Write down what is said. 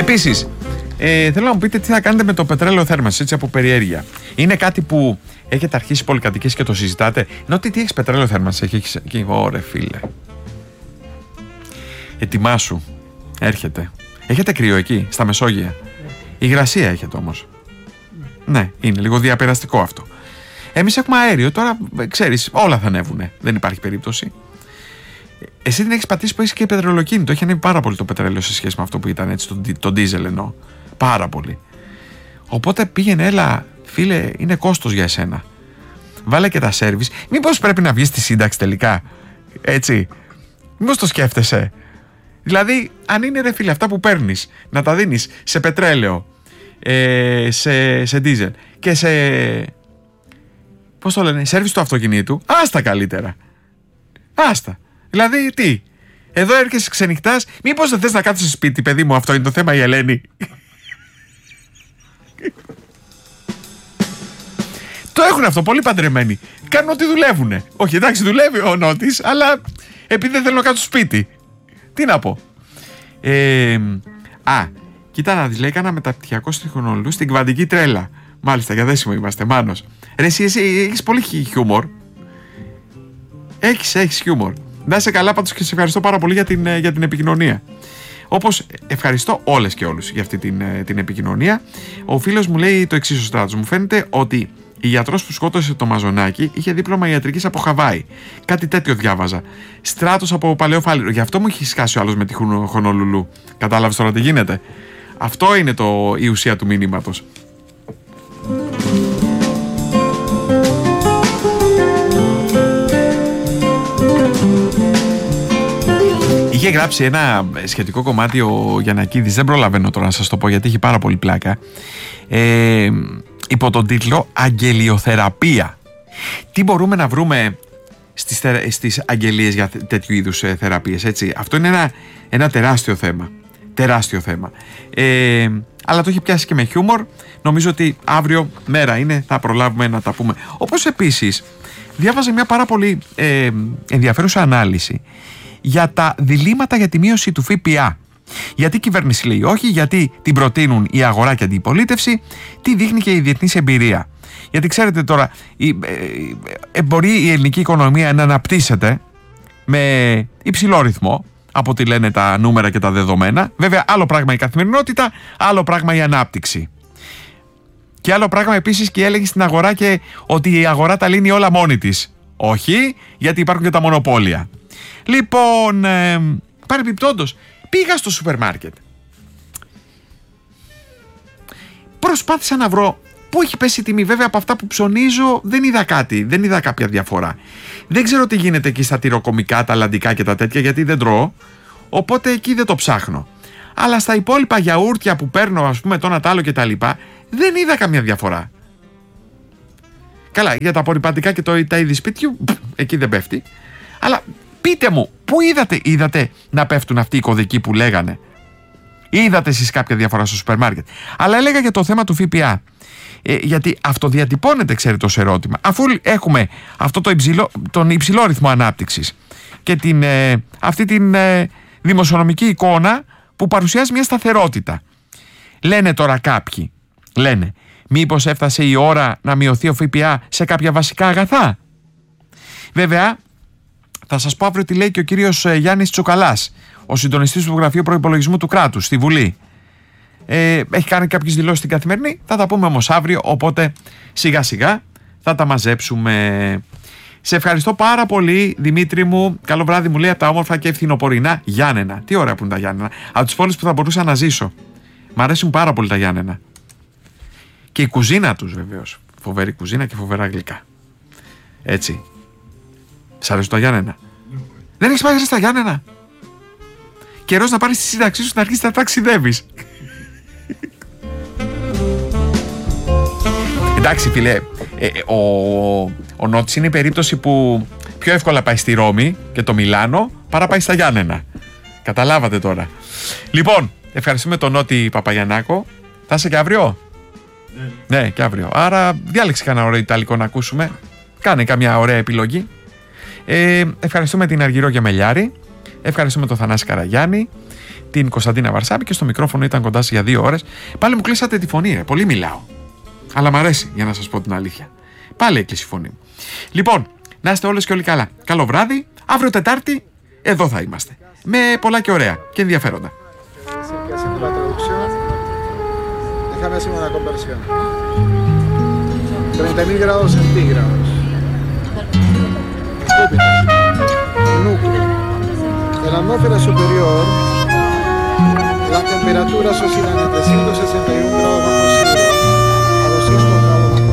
Επίσης, θέλω να μου πείτε τι θα κάνετε με το πετρέλαιο θέρμανσης, έτσι από περιέργεια. Είναι κάτι που έχετε αρχίσει πολυκατοικίες και το συζητάτε? Ενώ τι έχεις πετρέλαιο θέρμανσης, έχεις εκεί? Ωρε φίλε. Ετοιμάσου. Έρχεται. Έχετε κρύο εκεί, στα Μεσόγεια? Υγρασία έχετε όμως? Ναι, είναι λίγο διαπεραστικό αυτό. Εμείς έχουμε αέριο, τώρα ξέρεις, όλα θα ανέβουνε. Δεν υπάρχει περίπτωση. Εσύ την έχεις πατήσει που έχεις και πετρελοκίνητο. Έχει ανέβει πάρα πολύ το πετρέλαιο σε σχέση με αυτό που ήταν, έτσι, το ντίζελ εννοώ. Πάρα πολύ. Οπότε πήγαινε, έλα, φίλε, είναι κόστος για εσένα. Βάλε και τα σέρβις. Μήπως πρέπει να βγεις στη σύνταξη τελικά? Έτσι. Μήπως το σκέφτεσαι? Δηλαδή, αν είναι, ρε φίλε, αυτά που παίρνεις να τα δίνεις σε πετρέλαιο, σε ντίζελ και σε, πώς το λένε, σέρβις του αυτοκινήτου, άστα καλύτερα. Άστα. Δηλαδή, τι? Εδώ έρχεσαι, ξενυχτάς. Μήπως δεν θες να κάθεσαι σπίτι, παιδί μου? Αυτό είναι το θέμα, η Ελένη. Το έχουν αυτό, πολύ παντρεμένοι. Κάνουν ό,τι δουλεύουνε. Όχι, εντάξει, δουλεύει ο Νότης, αλλά επειδή δεν θέλω να κάτσω σπίτι. Τι να πω. Κοίτα να δεις, λέει, έκανα μεταπτυχιακό στριχονολού στην Κβαντική Τρέλα. Μάλιστα, για δέσιμο είμαστε, Μάνος. Ρε, εσύ έχεις πολύ χιούμορ. Έχεις χιούμορ. Να είσαι καλά πάντως και σε ευχαριστώ πάρα πολύ για την επικοινωνία. Όπως ευχαριστώ όλες και όλους για αυτή την επικοινωνία. Ο φίλος μου λέει το εξής, ο Στράτος. Μου φαίνεται ότι η γιατρός που σκότωσε το Μαζονάκι είχε δίπλωμα ιατρικής από Χαβάη. Κάτι τέτοιο διάβαζα. Στράτος από Παλαιό Φάληρο. Γι' αυτό μου έχει σκάσει ο άλλος με τη Χονολουλού. Κατάλαβες τώρα τι γίνεται? Αυτό είναι η ουσία του μήνυματος. Είχε γράψει ένα σχετικό κομμάτι ο Γιαννακίδης, δεν προλαβαίνω τώρα να σας το πω γιατί έχει πάρα πολύ πλάκα, υπό τον τίτλο «Αγγελιοθεραπεία». Τι μπορούμε να βρούμε στις αγγελίες για τέτοιου είδους θεραπείες, έτσι? Αυτό είναι ένα τεράστιο θέμα. Τεράστιο θέμα. Αλλά το έχει πιάσει και με χιούμορ. Νομίζω ότι αύριο μέρα είναι, θα προλάβουμε να τα πούμε. Όπως επίσης διάβαζε μια πάρα πολύ ενδιαφέρουσα ανάλυση για τα διλήμματα για τη μείωση του ΦΠΑ. Γιατί η κυβέρνηση λέει όχι, γιατί την προτείνουν η αγορά και η αντιπολίτευση, τι δείχνει και η διεθνής εμπειρία. Γιατί ξέρετε τώρα, μπορεί η ελληνική οικονομία να αναπτύσσεται με υψηλό ρυθμό, από ό,τι λένε τα νούμερα και τα δεδομένα. Βέβαια, άλλο πράγμα η καθημερινότητα, άλλο πράγμα η ανάπτυξη. Και άλλο πράγμα επίσης και έλεγε στην αγορά και ότι η αγορά τα λύνει όλα μόνη της. Όχι, γιατί υπάρχουν και τα μονοπόλια. Λοιπόν, παρεμπιπτόντως, πήγα στο σούπερ μάρκετ. Προσπάθησα να βρω πού έχει πέσει η τιμή. Βέβαια, από αυτά που ψωνίζω δεν είδα κάτι, δεν είδα κάποια διαφορά. Δεν ξέρω τι γίνεται εκεί στα τυροκομικά, τα λαντικά και τα τέτοια, γιατί δεν τρώω. Οπότε εκεί δεν το ψάχνω. Αλλά στα υπόλοιπα γιαούρτια που παίρνω, ας πούμε, το Νατάλο και τα λοιπά, δεν είδα καμία διαφορά. Καλά, για τα απορρυπαντικά και τα είδη σπιτιού, εκεί δεν πέφτει. Αλλά πείτε μου, πού είδατε να πέφτουν αυτοί οι κωδικοί που λέγανε? Είδατε εσείς κάποια διαφορά στο σούπερ μάρκετ? Αλλά έλεγα για το θέμα του ΦΠΑ. Γιατί αυτοδιατυπώνεται, ξέρετε, ως ερώτημα. Αφού έχουμε αυτό τον υψηλό ρυθμό ανάπτυξης και αυτή την δημοσιονομική εικόνα που παρουσιάζει μια σταθερότητα. Λένε τώρα κάποιοι, μήπως έφτασε η ώρα να μειωθεί ο ΦΠΑ σε κάποια βασικά αγαθά? Βέβαια, θα σας πω αύριο τι λέει και ο κύριος Γιάννης Τσουκαλάς, ο συντονιστής του Γραφείου Προϋπολογισμού του Κράτους στη Βουλή. Έχει κάνει κάποιες δηλώσεις στην Καθημερινή, θα τα πούμε όμως αύριο, οπότε σιγά σιγά θα τα μαζέψουμε. Σε ευχαριστώ πάρα πολύ, Δημήτρη μου. Καλό βράδυ, μου λέει, από τα όμορφα και ευθυνοπορεινά Γιάννενα. Τι ωραία που είναι τα Γιάννενα. Από τις πόλεις που θα μπορούσα να ζήσω. Μ' αρέσουν πάρα πολύ τα Γιάννενα. Και η κουζίνα τους, βεβαίως. Φοβερή κουζίνα και φοβερά γλυκά. Έτσι. Σ' αρέσουν τα Γιάννενα? Δεν έχεις πάει στα Γιάννενα? Καιρός να πάρεις τη σύνταξή σου να αρχίσεις να ταξιδεύεις. Εντάξει, φίλε, ο Νότης είναι η περίπτωση που πιο εύκολα πάει στη Ρώμη και το Μιλάνο παρά πάει στα Γιάννενα. Καταλάβατε τώρα. Λοιπόν, ευχαριστούμε τον Νότη Παπαγιαννάκο. Θα είσαι και αύριο? Ναι, και αύριο. Άρα διάλεξε κανένα ωραίο Ιταλικό να ακούσουμε. Κάνε καμιά ωραία επιλογή. Ευχαριστούμε την Αργυρό Γεμελιάρη. Ευχαριστούμε τον Θανάση Καραγιάννη. την Κωνσταντίνα Βαρσάπη και στο μικρόφωνο ήταν κοντά σας για 2 ώρες. Πάλι μου κλείσατε τη φωνή, πολύ μιλάω. Αλλά μ' αρέσει, για να σας πω την αλήθεια. Πάλι έκλεισε η φωνή μου. Λοιπόν, να είστε όλες και όλοι καλά. Καλό βράδυ. Αύριο Τετάρτη, εδώ θα είμαστε. Με πολλά και ωραία και ενδιαφέροντα. Déjame hacer una conversión. 30.000 grados centígrados. Júpiter, el núcleo. En la atmósfera superior, las temperaturas oscilan entre 161 grados bajo